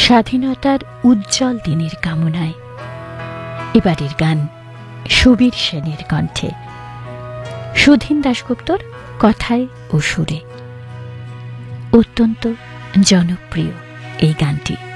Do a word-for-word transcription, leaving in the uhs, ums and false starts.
স্বাধীনতার উজ্জ্বল দিনের কামনায় এবারের গান সুবীর সেনের কণ্ঠে, সুধীন দাশগুপ্তর কথায় ও সুরে। অত্যন্ত জনপ্রিয় এই গানটি।